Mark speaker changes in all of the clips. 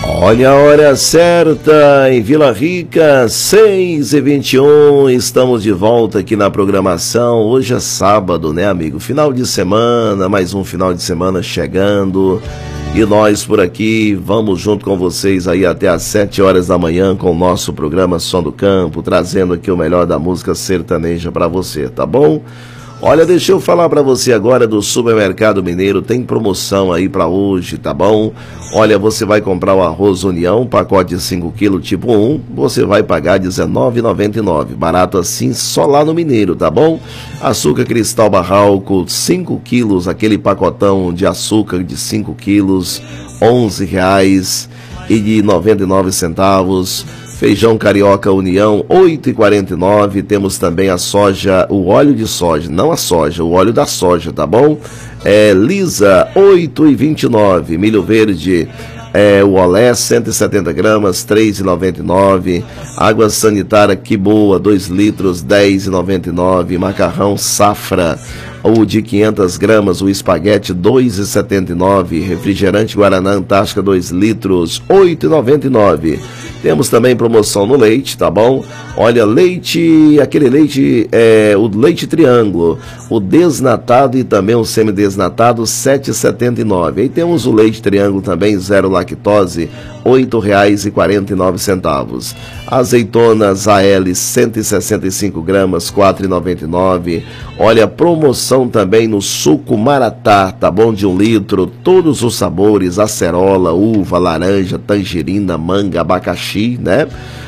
Speaker 1: Olha a hora certa em Vila Rica, 6h21, estamos de volta aqui na programação. Hoje é sábado, né, amigo? Final de semana, mais um final de semana chegando. E nós por aqui vamos junto com vocês aí até às 7 horas da manhã com o nosso programa Som do Campo, trazendo aqui o melhor da música sertaneja para você, tá bom? Olha, deixa eu falar para você agora do Supermercado Mineiro, tem promoção aí para hoje, tá bom? Olha, você vai comprar o arroz União, pacote de 5 kg tipo 1, você vai pagar R$19,99, barato assim só lá no Mineiro, tá bom? Açúcar Cristal Barralco, 5 quilos, aquele pacotão de açúcar de 5 quilos, R$11,99. Feijão Carioca União, R$8,49. Temos também a soja, o óleo de soja, não a soja, o óleo da soja, tá bom? Lisa, R$8,29. Milho verde, o olé, 170 gramas, R$3,99. Água sanitária Que Boa, 2 litros, R$10,99. Macarrão Safra, o de 500 gramas, o espaguete, R$2,79. Refrigerante Guaraná Antártica, 2 litros, R$8,99. Temos também promoção no leite, tá bom? Olha, leite, aquele leite, o leite triângulo, o desnatado e também o semidesnatado, R$7,79. Aí temos o leite triângulo também, zero lactose, R$8,49. Azeitonas AL, 165 gramas, R$4,99. Olha, promoção também no suco Maratá, tá bom? De 1 litro, todos os sabores, acerola, uva, laranja, tangerina, manga, abacaxi, né?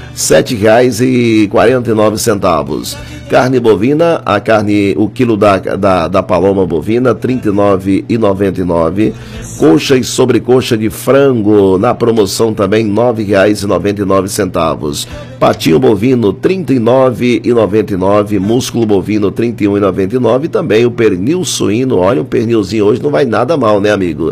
Speaker 1: R$7,49. Carne bovina, o quilo da paloma bovina, R$39,99. Coxa e sobrecoxa de frango, na promoção também, R$9,99. Patinho bovino, R$39,99. Músculo bovino, R$31,99. Também o pernil suíno, olha, o pernilzinho hoje não vai nada mal, né, amigo?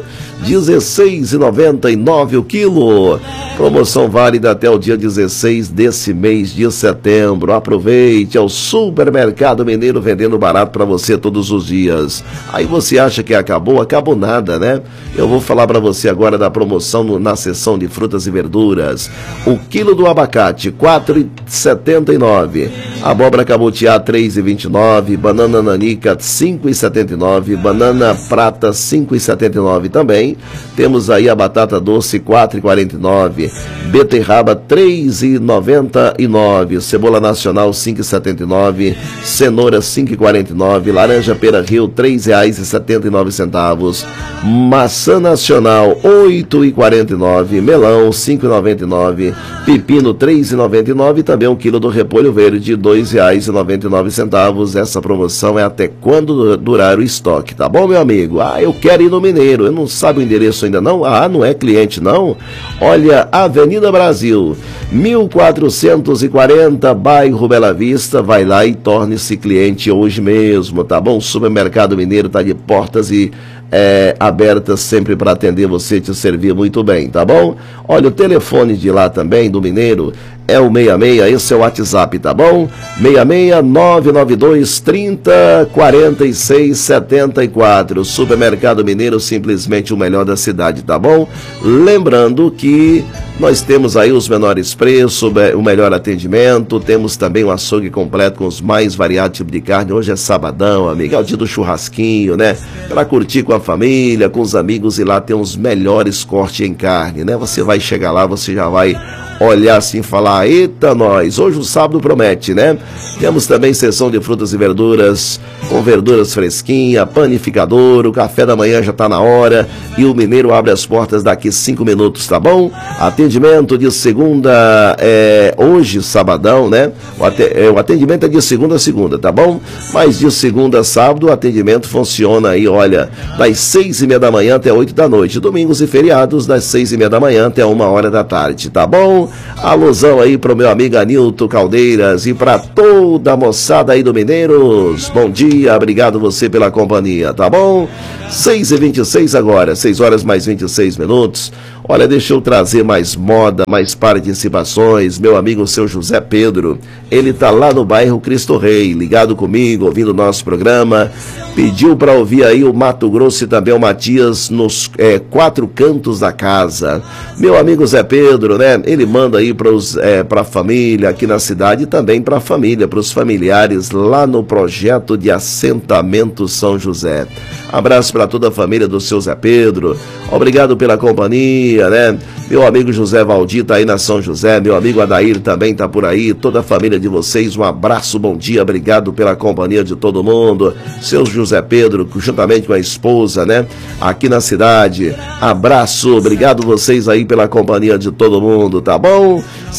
Speaker 1: R$16,99 o quilo. Promoção válida até o dia 16 desse mês de setembro. Aproveite, é o Supermercado Mineiro vendendo barato para você todos os dias. Aí você acha que acabou? Acabou nada, né? Eu vou falar para você agora da promoção na seção de frutas e verduras. O quilo do abacate, R$4,79. Abóbora cabotiá, R$3,29. Banana nanica, R$5,79. Banana prata, R$5,79 também. Temos aí a batata doce, R$4,49. Beterraba, R$3,99. Cebola nacional, R$5,79. Cenoura, R$5,49. Laranja Pera Rio, R$3,79. Maçã nacional, R$8,49. Melão, R$5,99. Pepino, R$3,99. Também 1 quilo do repolho verde, R$2,99. Essa promoção é até quando durar o estoque, tá bom, meu amigo? Eu quero ir no Mineiro. Eu não sabe o endereço ainda não? Não é cliente não? Olha, Avenida Brasil, 1440, bairro Bela Vista. Vai lá e torne-se cliente hoje mesmo, tá bom? O Supermercado Mineiro tá de portas abertas sempre para atender você e te servir muito bem, tá bom? Olha, o telefone de lá também, do Mineiro, é o 66, esse é o WhatsApp, tá bom? 66-992-30-46-74. Supermercado Mineiro, simplesmente o melhor da cidade, tá bom? Lembrando que nós temos aí os menores preços, o melhor atendimento, temos também um açougue completo com os mais variados tipos de carne. Hoje é sabadão, amigo, é o dia do churrasquinho, né? Para curtir com a família, com os amigos, e lá tem os melhores cortes em carne, né? Você vai chegar lá, você já vai olhar assim e falar, eita nós, hoje o sábado promete, né? Temos também seção de frutas e verduras, com verduras fresquinhas, panificador, o café da manhã já tá na hora, e o Mineiro abre as portas daqui 5 minutos, tá bom? Atendimento de segunda, hoje, sabadão, né? O atendimento é de segunda a segunda, tá bom? Mas de segunda a sábado, o atendimento funciona aí, olha, das 6h30 da manhã até 8 da noite, domingos e feriados, das 6h30 da manhã até 1h da tarde, tá bom? Alusão aí pro meu amigo Anilton Caldeiras e para toda a moçada aí do Mineiros. Bom dia, obrigado você pela companhia, tá bom? 6h26 agora, 6 horas mais 26 minutos. Olha, deixa eu trazer mais moda, mais participações. Meu amigo, seu José Pedro, ele tá lá no bairro Cristo Rei, ligado comigo, ouvindo o nosso programa. Pediu para ouvir aí o Mato Grosso e também o Matias nos quatro cantos da casa. Meu amigo Zé Pedro, né? Ele manda aí para a família aqui na cidade e também para a família, para os familiares lá no projeto de assentamento São José. Abraço para toda a família do seu Zé Pedro. Obrigado pela companhia, né? Meu amigo José Valdir tá aí na São José, meu amigo Adair também tá por aí, toda a família de vocês, um abraço, bom dia, obrigado pela companhia de todo mundo. Seu José Pedro, juntamente com a esposa, né? Aqui na cidade, abraço, obrigado vocês aí pela companhia de todo mundo, tá bom?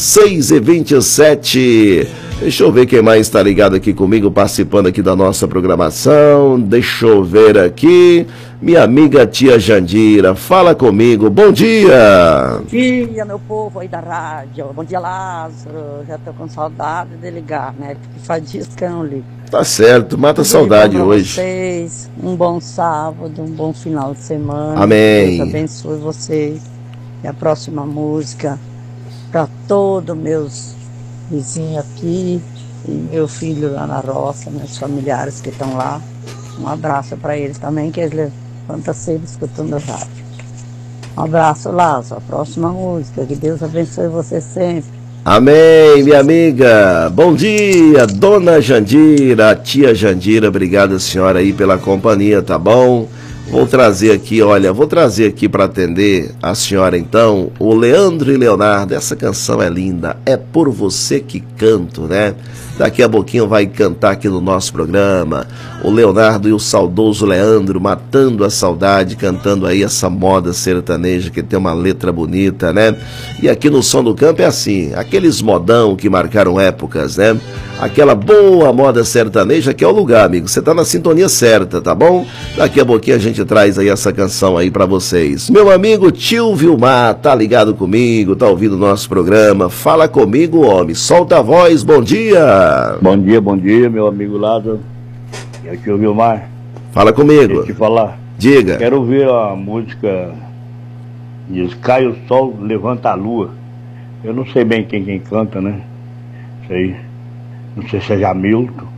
Speaker 1: 6h27. Deixa eu ver quem mais está ligado aqui comigo, participando aqui da nossa programação. Deixa eu ver aqui. Minha amiga tia Jandira, fala comigo. Bom dia!
Speaker 2: Bom dia, meu povo aí da rádio. Bom dia, Lázaro. Já tô com saudade de ligar, né? Porque faz dias que eu não ligo.
Speaker 1: Tá certo, mata a saudade hoje.
Speaker 2: Vocês, um bom sábado, um bom final de semana.
Speaker 1: Amém.
Speaker 2: Deus abençoe vocês. E a próxima música para todos meus vizinho aqui e meu filho lá na roça, meus familiares que estão lá. Um abraço para eles também, que eles levantam cedo escutando a rádio. Um abraço, Lázaro. A próxima música, que Deus abençoe você sempre.
Speaker 1: Amém, minha amiga. Bom dia, dona Jandira, tia Jandira, obrigada senhora aí pela companhia, tá bom? Vou trazer aqui para atender a senhora então, o Leandro e Leonardo. Essa canção é linda, é Por Você Que Canto, né? Daqui a pouquinho vai cantar aqui no nosso programa o Leonardo e o saudoso Leandro, matando a saudade, cantando aí essa moda sertaneja que tem uma letra bonita, né? E aqui no Som do Campo é assim, aqueles modão que marcaram épocas, né? Aquela boa moda sertaneja que é o lugar, amigo. Você tá na sintonia certa, tá bom? Daqui a pouquinho a gente traz aí essa canção aí pra vocês. Meu amigo tio Vilmar, tá ligado comigo, tá ouvindo o nosso programa. Fala comigo, homem. Solta a voz, bom dia.
Speaker 3: Bom dia, meu amigo Lázaro. É o tio Vilmar.
Speaker 1: Fala comigo.
Speaker 3: Deixa eu te falar.
Speaker 1: Diga.
Speaker 3: Quero ouvir a música Diz Cai o Sol, Levanta a Lua. Eu não sei bem quem canta, né? Sei. Não sei se é Jamilton.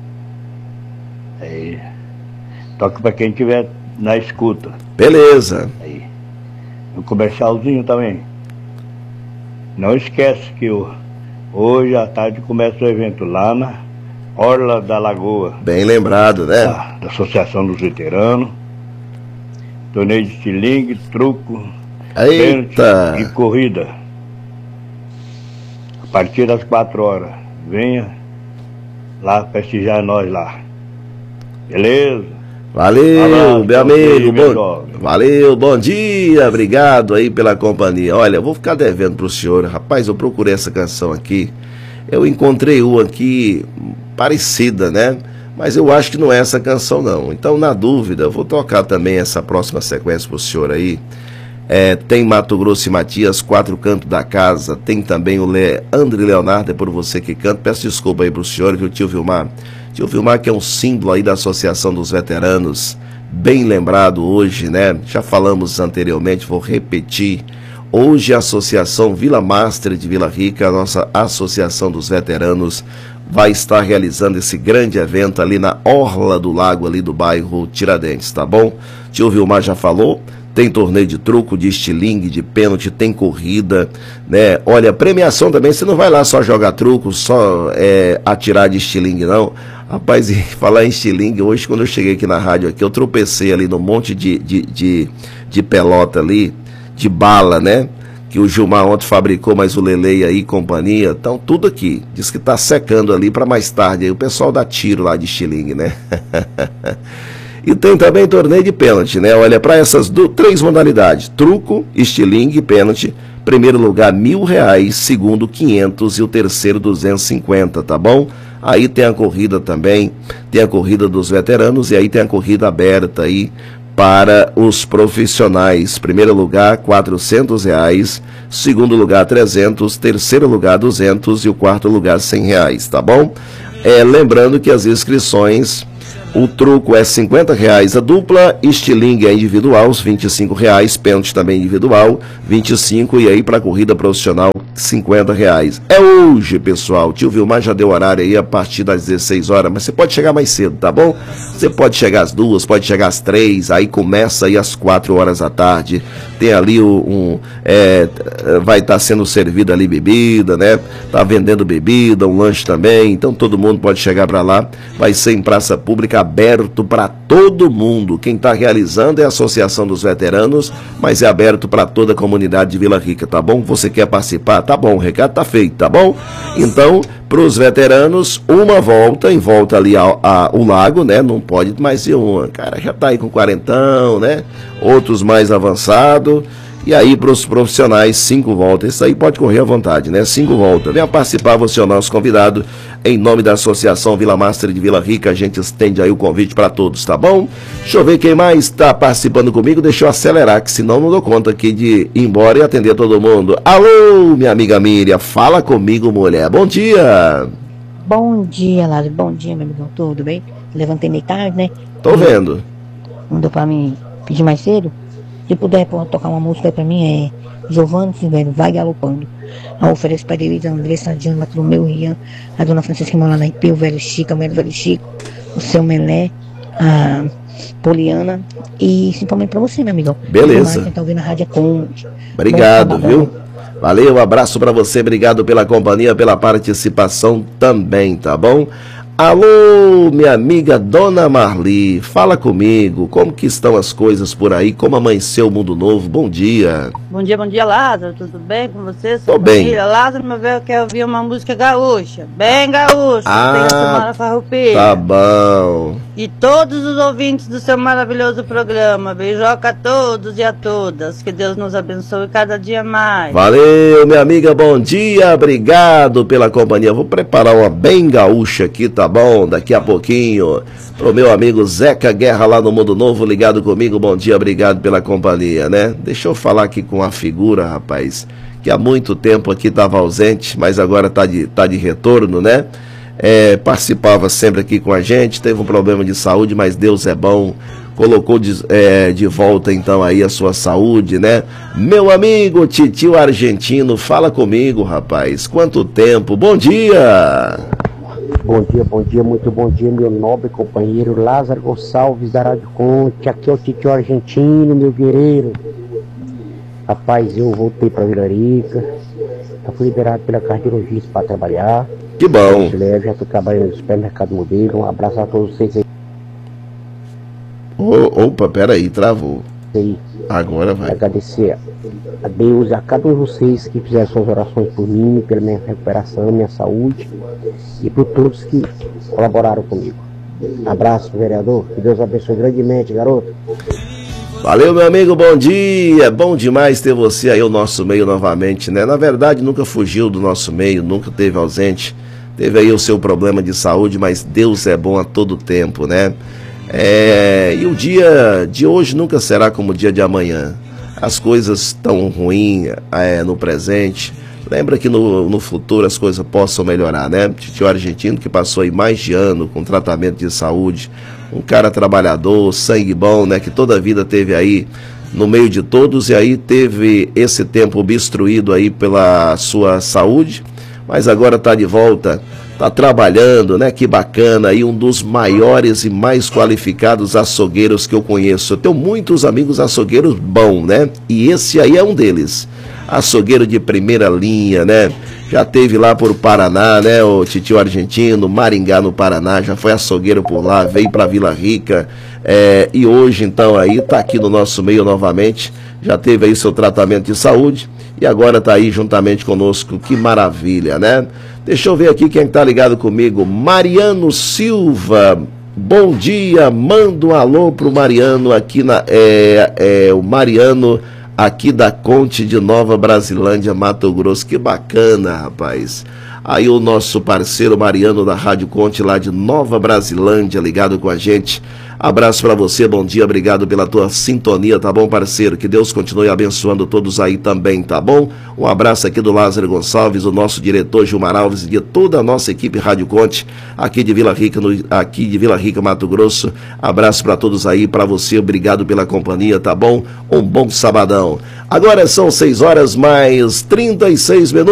Speaker 3: Aí. Toca pra quem estiver na escuta.
Speaker 1: Beleza.
Speaker 3: Aí. Um comercialzinho também. Não esquece que hoje à tarde começa o evento lá na Orla da Lagoa.
Speaker 1: Bem lembrado, né?
Speaker 3: Da Associação dos Veteranos. Torneio de estilingue, truco, pênalti e corrida. A partir das 4 horas. Venha lá prestigiar nós lá. Beleza?
Speaker 1: Valeu, meu amigo. Valeu, bom dia. Obrigado aí pela companhia. Olha, eu vou ficar devendo pro senhor. Rapaz, eu procurei essa canção aqui. Eu encontrei uma aqui parecida, né? Mas eu acho que não é essa canção, não. Então, na dúvida, eu vou tocar também essa próxima sequência pro senhor aí. Tem Mato Grosso e Matias, Quatro Cantos da Casa. Tem também o Leandro e Leonardo, é Por Você Que Canto. Peço desculpa aí pro senhor, viu, tio Vilmar? Tio Vilmar, que é um símbolo aí da Associação dos Veteranos, bem lembrado hoje, né? Já falamos anteriormente, vou repetir. Hoje a Associação Vila Master de Vila Rica, a nossa Associação dos Veteranos, vai estar realizando esse grande evento ali na Orla do Lago, ali do bairro Tiradentes, tá bom? Tio Vilmar já falou. Tem torneio de truco, de estilingue, de pênalti, tem corrida, né? Olha, premiação também, você não vai lá só jogar truco, só atirar de estilingue, não. Rapaz, e falar em estilingue, hoje quando eu cheguei aqui na rádio, aqui, eu tropecei ali no monte de pelota ali, de bala, né? Que o Gilmar ontem fabricou, mas o Lelei aí, companhia, então tudo aqui. Diz que tá secando ali para mais tarde, aí o pessoal dá tiro lá de estilingue, né? E tem também torneio de pênalti, né? Olha, para essas 3 modalidades, truco, estilingue e pênalti, primeiro lugar R$1.000, segundo 500 e o terceiro 250, tá bom? Aí tem a corrida também, tem a corrida dos veteranos e aí tem a corrida aberta aí para os profissionais. Primeiro lugar R$400, segundo lugar 300, terceiro lugar 200 e o quarto lugar R$100, tá bom? Lembrando que as inscrições O truco é R$50 a dupla, estilingue é individual, R$25, pênalti também individual, 25, e aí para corrida profissional, R$50. É hoje, pessoal. Tio Vilmar já deu horário aí a partir das 16 horas, mas você pode chegar mais cedo, tá bom? Você pode chegar às 2, pode chegar às 3, aí começa aí às 4 horas da tarde. Tem ali vai estar sendo servida ali bebida, né? Tá vendendo bebida, um lanche também, então todo mundo pode chegar para lá. Vai ser em praça pública, aberto para todo mundo. Quem está realizando é a Associação dos Veteranos, mas é aberto para toda a comunidade de Vila Rica, tá bom? Você quer participar? Tá bom, o recado tá feito, tá bom? Então, para os veteranos, uma volta, em volta ali ao lago, né? Não pode mais ser uma. Cara, já tá aí com quarentão, né? Outros mais avançados. E aí, para os profissionais, 5 voltas. Isso aí pode correr à vontade, né? 5 voltas. Venha participar, você é o nosso convidado. Em nome da Associação Vila Master de Vila Rica, a gente estende aí o convite para todos, tá bom? Deixa eu ver quem mais está participando comigo. Deixa eu acelerar, que senão não dou conta aqui de ir embora e atender todo mundo. Alô, minha amiga Miriam. Fala comigo, mulher. Bom dia.
Speaker 4: Bom dia, Lázaro. Bom dia, meu amigão. Tudo bem? Levantei meio tarde, né?
Speaker 1: Tô vendo.
Speaker 4: Mandou pra mim pedir mais cedo. Se puder tocar uma música aí pra mim, é Giovanni Silvério, Vai Galopando. Eu ofereço para a Elisa, Andressa, Diana, Bartolomeu, Rian, a dona Francisca que mora lá na IP, o velho Chico, a mulher do velho Chico, o seu Melé, a Poliana e principalmente pra você, meu amigão.
Speaker 1: Beleza.
Speaker 4: Quem tá ouvindo a Rádio Conte.
Speaker 1: Obrigado, viu? Valeu, um abraço pra você, obrigado pela companhia, pela participação também, tá bom? Alô, minha amiga Dona Marli, fala comigo, como que estão as coisas por aí, como amanheceu o mundo novo, bom dia.
Speaker 5: Bom dia, Lázaro, tudo bem com você?
Speaker 1: Tô bem.
Speaker 5: Família? Lázaro, meu velho, quer ouvir uma música gaúcha, bem gaúcha, tem a Semana Farroupilha.
Speaker 1: Tá bom.
Speaker 5: E todos os ouvintes do seu maravilhoso programa, beijoca a todos e a todas, que Deus nos abençoe cada dia mais.
Speaker 1: Valeu, minha amiga, bom dia, obrigado pela companhia, vou preparar uma bem gaúcha aqui, tá bom? Daqui a pouquinho, pro meu amigo Zeca Guerra lá no Mundo Novo, ligado comigo, bom dia, obrigado pela companhia, né? Deixa eu falar aqui com a figura, rapaz, que há muito tempo aqui estava ausente, mas agora tá de retorno, né? Participava sempre aqui com a gente, teve um problema de saúde, mas Deus é bom, colocou de volta então aí a sua saúde, né? Meu amigo Titio Argentino, fala comigo, rapaz, quanto tempo, bom dia!
Speaker 6: Bom dia, muito bom dia, meu nobre companheiro Lázaro Gonçalves da Rádio Conte, aqui é o Titio Argentino, meu guerreiro. Rapaz, eu voltei para Vila Rica, já fui liberado pela cardiologista para trabalhar.
Speaker 1: Que bom.
Speaker 6: Já estou trabalhando no supermercado Modelo, um abraço a todos vocês aí.
Speaker 1: Opa, peraí, travou.
Speaker 6: Aí.
Speaker 1: Agora vai.
Speaker 6: Agradecer a Deus e a cada um de vocês que fizeram suas orações por mim, pela minha recuperação, minha saúde e por todos que colaboraram comigo. Abraço, vereador. Que Deus abençoe grandemente, garoto.
Speaker 1: Valeu, meu amigo, bom dia. Bom demais ter você aí no nosso meio novamente, né? Na verdade, nunca fugiu do nosso meio, nunca esteve ausente. Teve aí o seu problema de saúde, mas Deus é bom a todo tempo, né? E o dia de hoje nunca será como o dia de amanhã. As coisas estão ruins no presente. Lembra que no futuro as coisas possam melhorar, né? Titio Argentino, que passou aí mais de ano com tratamento de saúde, um cara trabalhador, sangue bom, né? Que toda a vida teve aí no meio de todos e aí teve esse tempo obstruído aí pela sua saúde, mas agora está de volta, está trabalhando, né? Que bacana, aí um dos maiores e mais qualificados açougueiros que eu conheço. Eu tenho muitos amigos açougueiros bons, né? E esse aí é um deles. Açougueiro de primeira linha, né? Já teve lá por Paraná, né? O Titio Argentino, Maringá no Paraná, já foi açougueiro por lá, veio para Vila Rica e hoje então aí tá aqui no nosso meio novamente, já teve aí seu tratamento de saúde e agora tá aí juntamente conosco, que maravilha, né? Deixa eu ver aqui quem tá ligado comigo, Mariano Silva, bom dia, manda um alô pro Mariano aqui o Mariano aqui da Conte de Nova Brasilândia, Mato Grosso, que bacana, rapaz. Aí o nosso parceiro Mariano da Rádio Conte, lá de Nova Brasilândia, ligado com a gente. Abraço para você, bom dia, obrigado pela tua sintonia, tá bom, parceiro? Que Deus continue abençoando todos aí também, tá bom? Um abraço aqui do Lázaro Gonçalves, o nosso diretor Gilmar Alves e de toda a nossa equipe Rádio Conte, aqui de Vila Rica, Mato Grosso. Abraço para todos aí, para você, obrigado pela companhia, tá bom? Um bom sabadão. Agora são 6 horas mais 36 minutos.